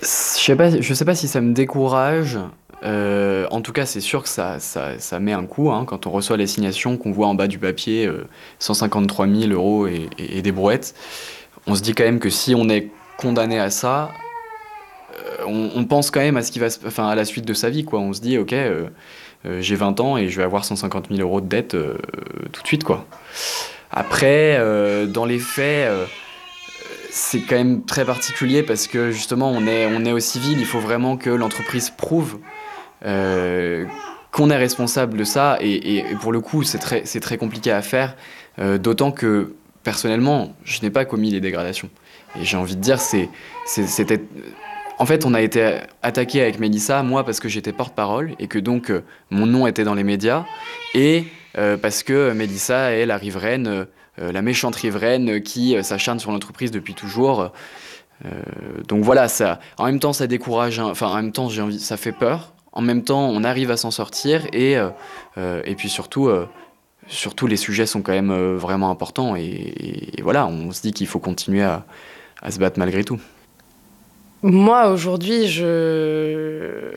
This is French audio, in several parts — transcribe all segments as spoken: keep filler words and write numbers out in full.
Je sais pas, je sais pas si ça me décourage. Euh, en tout cas, c'est sûr que ça, ça, ça met un coup, hein, quand on reçoit l'assignation, qu'on voit en bas du papier euh, cent cinquante-trois mille euros et, et- et des brouettes. On se dit quand même que si on est condamné à ça, euh, on, on pense quand même à ce qui va, se- enfin, à la suite de sa vie, quoi. On se dit, ok, euh, euh, j'ai vingt ans et je vais avoir cent cinquante mille euros de dette euh, tout de suite, quoi. Après, euh, dans les faits, euh, c'est quand même très particulier parce que justement, on est, on est au civil. Il faut vraiment que l'entreprise prouve euh, qu'on est responsable de ça. Et, et- et pour le coup, c'est très, c'est très compliqué à faire. Euh, d'autant que personnellement, je n'ai pas commis les dégradations. Et j'ai envie de dire, c'est, c'est- c'était. En fait, on a été attaqué avec Mélissa, moi parce que j'étais porte-parole et que donc euh, mon nom était dans les médias, et euh, parce que Mélissa est la riveraine, euh, euh, la méchante riveraine qui euh, s'acharne sur l'entreprise depuis toujours. Euh, donc voilà, ça, en même temps, ça décourage, hein, enfin, en même temps, j'ai envie, ça fait peur. En même temps, on arrive à s'en sortir et, euh, euh, et puis surtout, euh, surtout, les sujets sont quand même euh, vraiment importants et, et- et voilà, on se dit qu'il faut continuer à, à se battre malgré tout. Moi, aujourd'hui, je...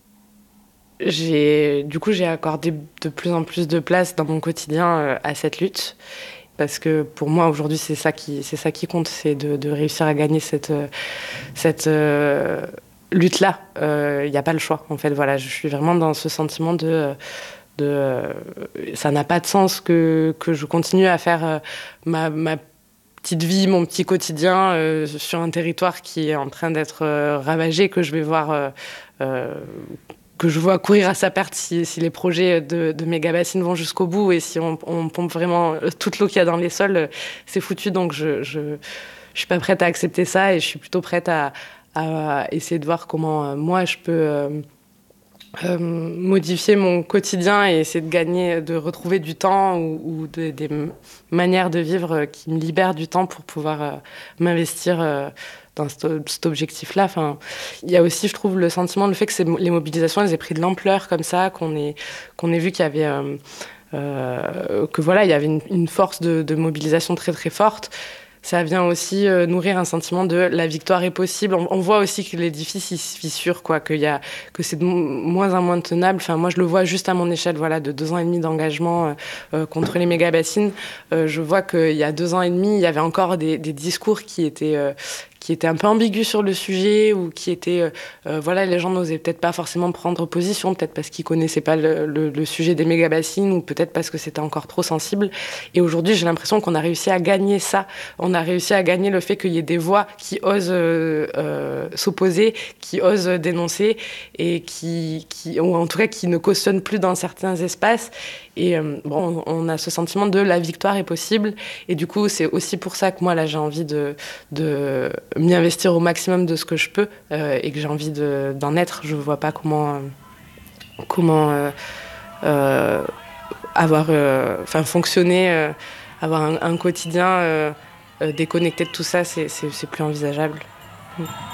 j'ai... du coup, j'ai accordé de plus en plus de place dans mon quotidien euh, à cette lutte. Parce que pour moi, aujourd'hui, c'est ça qui, c'est ça qui compte, c'est de, de réussir à gagner cette, euh, cette euh, lutte-là. Il n'y a pas le choix, en fait. Voilà, je suis vraiment dans ce sentiment de... de euh, ça n'a pas de sens que, que je continue à faire euh, ma, ma petite vie, mon petit quotidien euh, sur un territoire qui est en train d'être euh, ravagé, que je vais voir, euh, euh, que je vois courir à sa perte si, si les projets de, de méga bassines vont jusqu'au bout et si on, on pompe vraiment toute l'eau qu'il y a dans les sols, euh, c'est foutu. Donc je, je, je suis pas prête à accepter ça et je suis plutôt prête à, à essayer de voir comment euh, moi je peux euh, euh, modifier mon quotidien et essayer de gagner, de retrouver du temps ou, ou de- des m- manières de vivre qui me libèrent du temps pour pouvoir euh, m'investir euh, dans cet, cet objectif-là. Enfin, il y a aussi, je trouve, le sentiment, le fait que ces, les mobilisations, elles aient pris de l'ampleur comme ça, qu'on ait, qu'on ait vu qu'il y avait... euh, euh, que voilà, il y avait une, une force de, de mobilisation très très forte. Ça vient aussi euh, nourrir un sentiment de la victoire est possible. On, on voit aussi que l'édifice il se fissure, quoi, qu'il y a, que c'est de moins en moins tenable. Enfin, moi, je le vois juste à mon échelle, voilà, de deux ans et demi d'engagement euh, euh, contre les méga bassines. Euh, je vois qu'il y a deux ans et demi, il y avait encore des, des discours qui étaient euh, qui étaient un peu ambigus sur le sujet ou qui étaient, euh, euh, voilà, les gens n'osaient peut-être pas forcément prendre position, peut-être parce qu'ils connaissaient pas le, le, le sujet des méga bassines ou peut-être parce que c'était encore trop sensible. Et aujourd'hui, j'ai l'impression qu'on a réussi à gagner ça. On a réussi à gagner le fait qu'il y ait des voix qui osent euh, euh, s'opposer, qui osent dénoncer et qui, qui, ou en tout cas qui ne cautionnent plus dans certains espaces. Et euh, bon, on, on a ce sentiment de la victoire est possible. Et du coup, c'est aussi pour ça que moi, là, j'ai envie de, de m'y investir au maximum de ce que je peux euh, et que j'ai envie de, d'en être. Je vois pas comment, euh, comment euh, euh, avoir, euh, enfin, fonctionner, euh, avoir un, un quotidien euh, euh, déconnecté de tout ça, c'est, c'est, c'est plus envisageable.